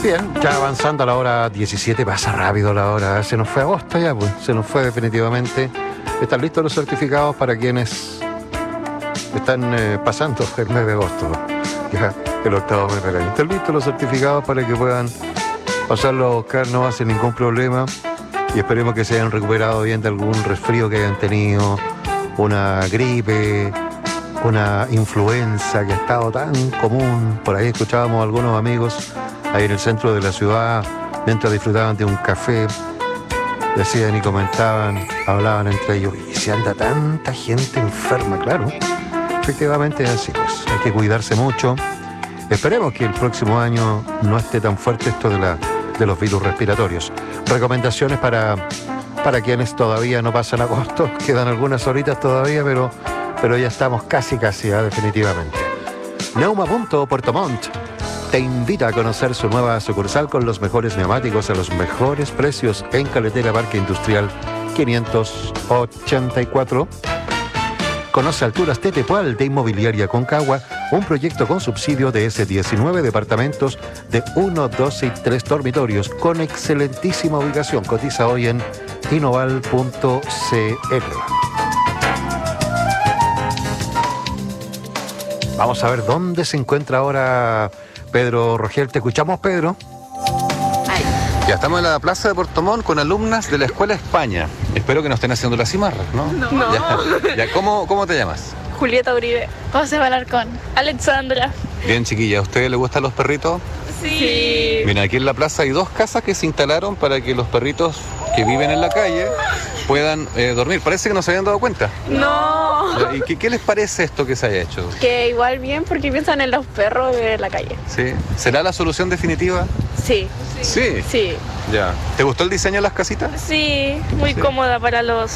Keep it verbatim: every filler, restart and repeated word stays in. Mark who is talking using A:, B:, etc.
A: Bien, ya avanzando a la hora diecisiete, pasa rápido la hora, se nos fue agosto ya, pues, se nos fue definitivamente. ¿Están listos los certificados para quienes están eh, pasando el mes de agosto? Ya, el octavo mes del año. ¿Están listos los certificados para que puedan pasarlo a buscar? No hace ningún problema y esperemos que se hayan recuperado bien de algún resfrío que hayan tenido, una gripe, una influenza que ha estado tan común. Por ahí escuchábamos a algunos amigos ahí en el centro de la ciudad, mientras disfrutaban de un café, decían y comentaban, hablaban entre ellos, y si anda tanta gente enferma, claro, efectivamente es así, pues, hay que cuidarse mucho. Esperemos que el próximo año no esté tan fuerte esto de, la, de los virus respiratorios. Recomendaciones para, para quienes todavía no pasan agosto, quedan algunas horitas todavía, pero, pero ya estamos casi, casi, ¿eh? Definitivamente. Neuma punto Puerto Montt te invita a conocer su nueva sucursal con los mejores neumáticos a los mejores precios en Carretera Parque Industrial quinientos ochenta y cuatro. Conoce Alturas Tetepual de Inmobiliaria Concagua, un proyecto con subsidio de S diecinueve departamentos de uno, dos y tres dormitorios con excelentísima ubicación. Cotiza hoy en inoval punto c l. Vamos a ver dónde se encuentra ahora Pedro Rogel. Te escuchamos, Pedro.
B: Ay. Ya estamos en la plaza de Puerto Montt con alumnas de la Escuela España. Espero que no estén haciendo las cimarras, ¿no?
C: No.
B: Ya, ya, ¿cómo, ¿Cómo te llamas?
C: Julieta Uribe. José Balarcón. Alexandra.
B: Bien, chiquilla, ¿a ustedes les gustan los perritos?
C: Sí.
B: Miren, aquí en la plaza hay dos casas que se instalaron para que los perritos que viven en la calle puedan eh, dormir. Parece que no se habían dado cuenta.
C: No.
B: ¿Y qué, qué les parece esto que se haya hecho?
C: Que igual bien porque piensan en los perros de la calle.
B: ¿Sí? ¿Será la solución definitiva?
C: Sí.
B: Sí.
C: Sí.
B: Ya. ¿Te gustó el diseño de las casitas?
C: Sí, muy
B: Sí.
C: cómoda para los